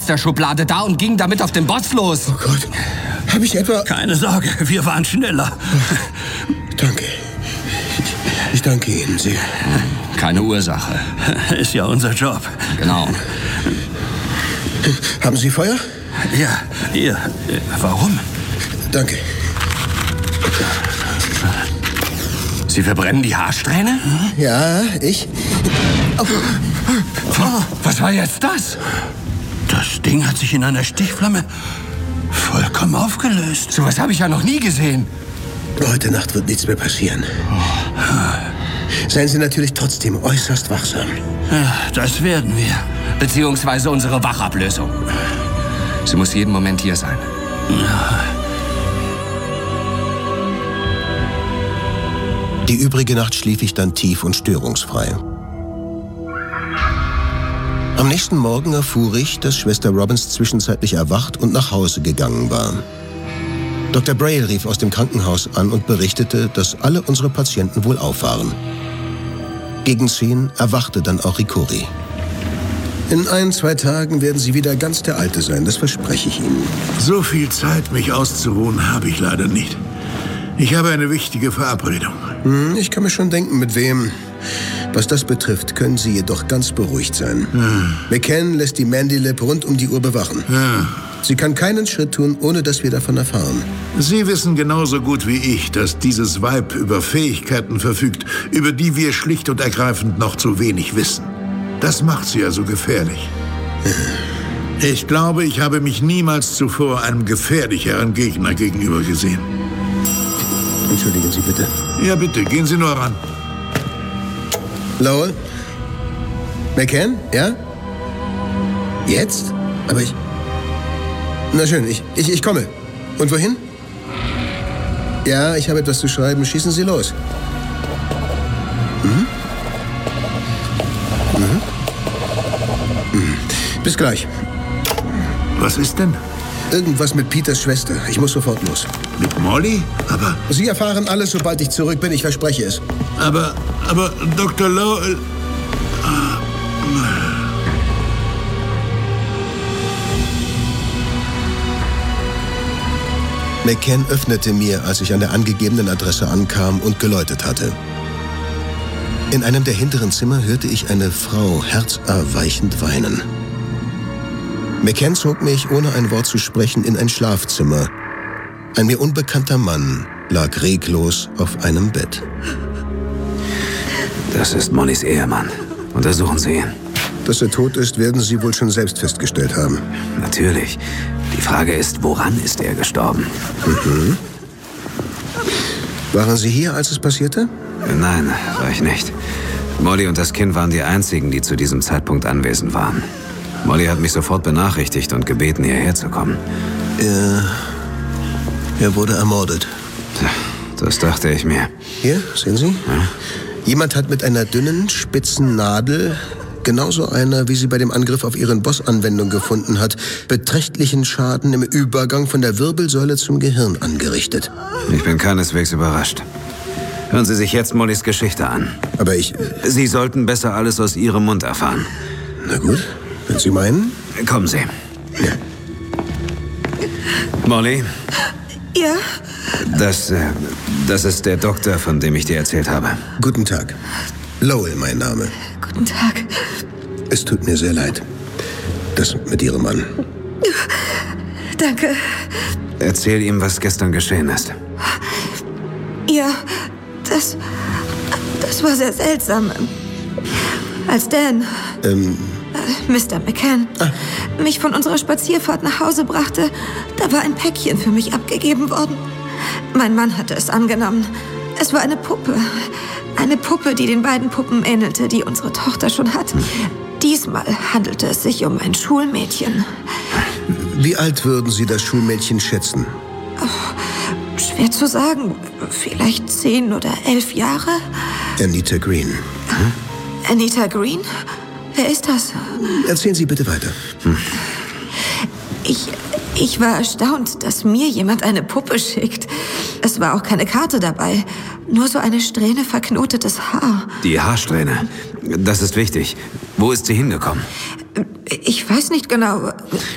der Schublade da und ging damit auf den Boss los. Oh Gott, habe ich etwa... Keine Sorge, wir waren schneller. Danke. Ich danke Ihnen sehr. Keine Ursache. Ist ja unser Job. Genau. Haben Sie Feuer? Ja, hier. Warum? Danke. Sie verbrennen die Haarsträhne? Ja, ich... Oh, was war jetzt das? Das Ding hat sich in einer Stichflamme vollkommen aufgelöst. So was habe ich ja noch nie gesehen. Heute Nacht wird nichts mehr passieren. Seien Sie natürlich trotzdem äußerst wachsam. Ja, das werden wir. Beziehungsweise unsere Wachablösung. Sie muss jeden Moment hier sein. Ja. Die übrige Nacht schlief ich dann tief und störungsfrei. Am nächsten Morgen erfuhr ich, dass Schwester Robbins zwischenzeitlich erwacht und nach Hause gegangen war. Dr. Braille rief aus dem Krankenhaus an und berichtete, dass alle unsere Patienten wohlauf waren. Gegen 10 erwachte dann auch Ricori. In 1-2 Tagen werden Sie wieder ganz der Alte sein, das verspreche ich Ihnen. So viel Zeit, mich auszuruhen, habe ich leider nicht. Ich habe eine wichtige Verabredung. Ich kann mir schon denken, mit wem. Was das betrifft, können Sie jedoch ganz beruhigt sein. McCann lässt die Mandylab rund um die Uhr bewachen. Sie kann keinen Schritt tun, ohne dass wir davon erfahren. Sie wissen genauso gut wie ich, dass dieses Weib über Fähigkeiten verfügt, über die wir schlicht und ergreifend noch zu wenig wissen. Das macht sie ja so gefährlich. Ich glaube, ich habe mich niemals zuvor einem gefährlicheren Gegner gegenüber gesehen. Entschuldigen Sie bitte. Ja, bitte, gehen Sie nur ran. Lowell? McCann? Ja? Jetzt? Aber ich... Na schön, ich komme. Und wohin? Ja, ich habe etwas zu schreiben. Schießen Sie los. Bis gleich. Was ist denn? Irgendwas mit Peters Schwester. Ich muss sofort los. Mit Molly? Aber... Sie erfahren alles, sobald ich zurück bin. Ich verspreche es. Aber Dr. Lowell... McCann öffnete mir, als ich an der angegebenen Adresse ankam und geläutet hatte. In einem der hinteren Zimmer hörte ich eine Frau herzerweichend weinen. McCann zog mich, ohne ein Wort zu sprechen, in ein Schlafzimmer. Ein mir unbekannter Mann lag reglos auf einem Bett. Das ist Mollys Ehemann. Untersuchen Sie ihn. Dass er tot ist, werden Sie wohl schon selbst festgestellt haben. Natürlich. Die Frage ist, woran ist er gestorben? Waren Sie hier, als es passierte? Nein, war ich nicht. Molly und das Kind waren die einzigen, die zu diesem Zeitpunkt anwesend waren. Molly hat mich sofort benachrichtigt und gebeten, hierher zu kommen. Er wurde ermordet. Das dachte ich mir. Hier, sehen Sie? Ja? Jemand hat mit einer dünnen, spitzen Nadel, genauso einer, wie sie bei dem Angriff auf Ihren Boss Anwendung gefunden hat, beträchtlichen Schaden im Übergang von der Wirbelsäule zum Gehirn angerichtet. Ich bin keineswegs überrascht. Hören Sie sich jetzt Mollys Geschichte an. Aber Sie sollten besser alles aus Ihrem Mund erfahren. Na gut, wenn Sie meinen. Kommen Sie. Ja. Molly? Ja? Das ist der Doktor, von dem ich dir erzählt habe. Guten Tag. Lowell, mein Name. Guten Tag. Es tut mir sehr leid. Das mit Ihrem Mann. Danke. Erzähl ihm, was gestern geschehen ist. Ja, das war sehr seltsam. Als Dan, Mr. McCann, mich von unserer Spazierfahrt nach Hause brachte, da war ein Päckchen für mich abgegeben worden. Mein Mann hatte es angenommen. Es war eine Puppe. Eine Puppe, die den beiden Puppen ähnelte, die unsere Tochter schon hat. Diesmal handelte es sich um ein Schulmädchen. Wie alt würden Sie das Schulmädchen schätzen? Oh, schwer zu sagen. Vielleicht 10 oder 11 Jahre? Anita Green. Anita Green? Wer ist das? Erzählen Sie bitte weiter. Ich war erstaunt, dass mir jemand eine Puppe schickt. Es war auch keine Karte dabei. Nur so eine Strähne verknotetes Haar. Die Haarsträhne. Das ist wichtig. Wo ist sie hingekommen? Ich weiß nicht genau.